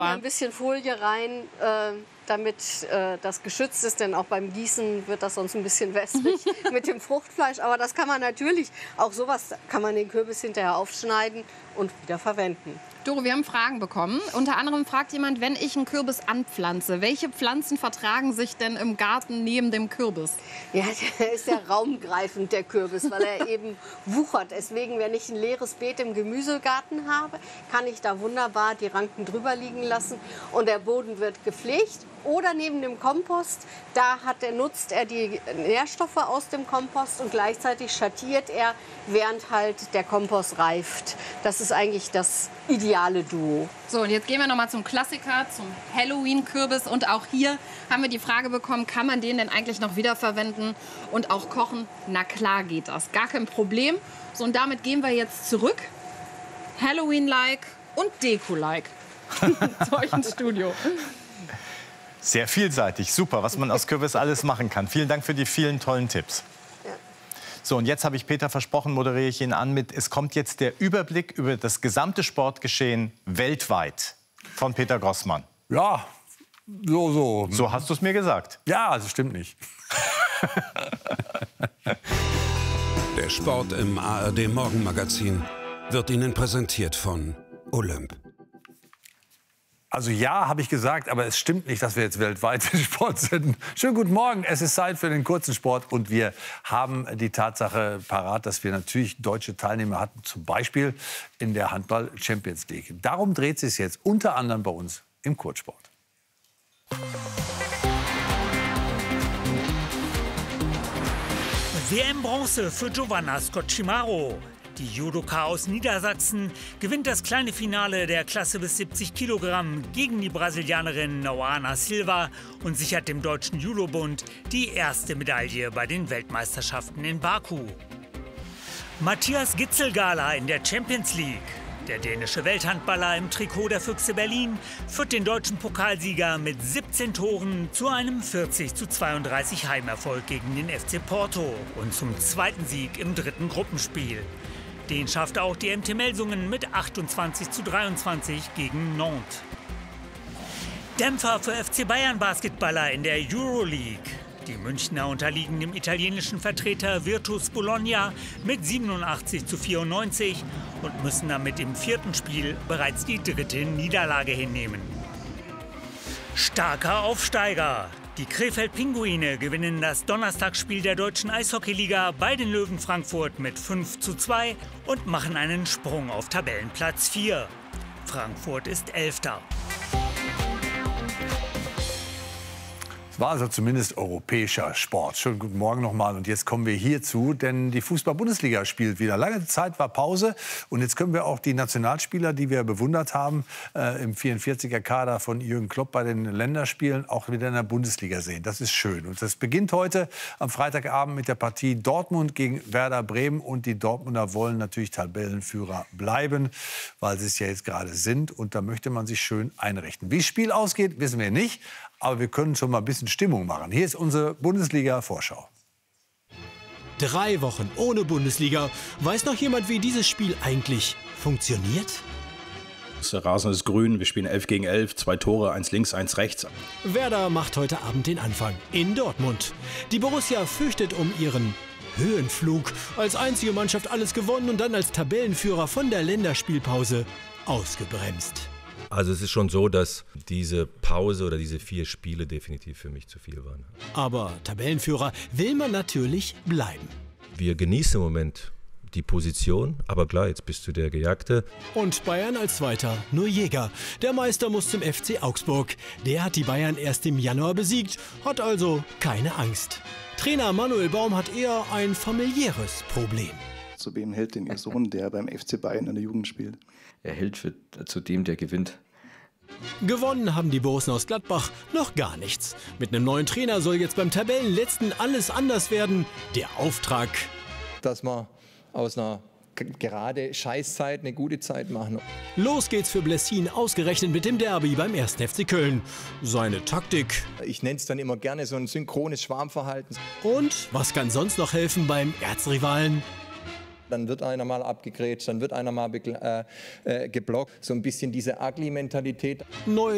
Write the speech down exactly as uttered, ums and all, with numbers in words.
Ein bisschen Folie rein, äh, damit äh, das geschützt ist, denn auch beim Gießen wird das sonst ein bisschen wässrig mit dem Fruchtfleisch. Aber das kann man natürlich, auch sowas kann man den Kürbis hinterher aufschneiden und wieder verwenden. Doro, wir haben Fragen bekommen. Unter anderem fragt jemand, wenn ich einen Kürbis anpflanze, welche Pflanzen vertragen sich denn im Garten neben dem Kürbis? Ja, der ist ja raumgreifend, der Kürbis, weil er eben wuchert. Deswegen, wenn ich ein leeres Beet im Gemüsegarten habe, kann ich da wunderbar die Ranken drüber liegen lassen und der Boden wird gepflegt. Oder neben dem Kompost, da hat er, nutzt er die Nährstoffe aus dem Kompost und gleichzeitig schattiert er, während halt der Kompost reift. Das ist eigentlich das ideale Duo. So, und jetzt gehen wir noch mal zum Klassiker, zum Halloween-Kürbis. Und auch hier haben wir die Frage bekommen, kann man den denn eigentlich noch wiederverwenden und auch kochen? Na klar geht das, gar kein Problem. So, und damit gehen wir jetzt zurück, Halloween-like und Deko-like, zu euch ins Studio. Sehr vielseitig, super, was man aus Kürbis alles machen kann. Vielen Dank für die vielen tollen Tipps. Ja. So, und jetzt habe ich Peter versprochen, moderiere ich ihn an mit, es kommt jetzt der Überblick über das gesamte Sportgeschehen weltweit von Peter Grossmann. Ja, so, so. So hast du es mir gesagt. Ja, das stimmt nicht. Der Sport im A R D-Morgenmagazin wird Ihnen präsentiert von Olymp. Also ja, habe ich gesagt, aber es stimmt nicht, dass wir jetzt weltweit Sport sind. Schönen guten Morgen, es ist Zeit für den kurzen Sport und wir haben die Tatsache parat, dass wir natürlich deutsche Teilnehmer hatten, zum Beispiel in der Handball-Champions League. Darum dreht es sich jetzt unter anderem bei uns im Kurzsport. W M-Bronze für Giovanna Scocchimaro. Die Judoka aus Niedersachsen gewinnt das kleine Finale der Klasse bis siebzig Kilogramm gegen die Brasilianerin Noana Silva und sichert dem Deutschen Judobund die erste Medaille bei den Weltmeisterschaften in Baku. Matthias Gitzel-Gala in der Champions League. Der dänische Welthandballer im Trikot der Füchse Berlin führt den deutschen Pokalsieger mit siebzehn Toren zu einem vierzig zu zweiunddreißig Heimerfolg gegen den F C Porto und zum zweiten Sieg im dritten Gruppenspiel. Den schafft auch die M T Melsungen mit achtundzwanzig zu dreiundzwanzig gegen Nantes. Dämpfer für F C Bayern Basketballer in der Euroleague. Die Münchner unterliegen dem italienischen Vertreter Virtus Bologna mit siebenundachtzig zu vierundneunzig und müssen damit im vierten Spiel bereits die dritte Niederlage hinnehmen. Starker Aufsteiger. Die Krefeld-Pinguine gewinnen das Donnerstagsspiel der deutschen Eishockeyliga bei den Löwen Frankfurt mit fünf zu zwei und machen einen Sprung auf Tabellenplatz vier. Frankfurt ist Elfter. War also zumindest europäischer Sport. Schönen guten Morgen nochmal. Und jetzt kommen wir hierzu, denn die Fußball-Bundesliga spielt wieder. Lange Zeit war Pause und jetzt können wir auch die Nationalspieler, die wir bewundert haben, äh, im vierundvierziger-Kader von Jürgen Klopp bei den Länderspielen auch wieder in der Bundesliga sehen. Das ist schön. Und das beginnt heute am Freitagabend mit der Partie Dortmund gegen Werder Bremen. Und die Dortmunder wollen natürlich Tabellenführer bleiben, weil sie es ja jetzt gerade sind. Und da möchte man sich schön einrichten. Wie das Spiel ausgeht, wissen wir nicht. Aber wir können schon mal ein bisschen Stimmung machen. Hier ist unsere Bundesliga-Vorschau. Drei Wochen ohne Bundesliga. Weiß noch jemand, wie dieses Spiel eigentlich funktioniert? Der Rasen ist grün, wir spielen elf gegen elf, zwei Tore, eins links, eins rechts. Werder macht heute Abend den Anfang in Dortmund. Die Borussia fürchtet um ihren Höhenflug. Als einzige Mannschaft alles gewonnen und dann als Tabellenführer von der Länderspielpause ausgebremst. Also es ist schon so, dass diese Pause oder diese vier Spiele definitiv für mich zu viel waren. Aber Tabellenführer will man natürlich bleiben. Wir genießen im Moment die Position, aber klar, jetzt bist du der Gejagte. Und Bayern als Zweiter nur Jäger. Der Meister muss zum F C Augsburg. Der hat die Bayern erst im Januar besiegt, hat also keine Angst. Trainer Manuel Baum hat eher ein familiäres Problem. Zu wem hält denn Ihr Sohn, der beim F C Bayern in der Jugend spielt? Er hält für, zu dem, der gewinnt. Gewonnen haben die Borussen aus Gladbach noch gar nichts. Mit einem neuen Trainer soll jetzt beim Tabellenletzten alles anders werden. Der Auftrag: dass wir aus einer gerade Scheißzeit eine gute Zeit machen. Los geht's für Blessin, ausgerechnet mit dem Derby beim ersten F C Köln. Seine Taktik: ich nenne es dann immer gerne so ein synchrones Schwarmverhalten. Und was kann sonst noch helfen beim Erzrivalen? Dann wird einer mal abgegrätscht, dann wird einer mal äh, äh, geblockt. So ein bisschen diese Ugly-Mentalität. Neu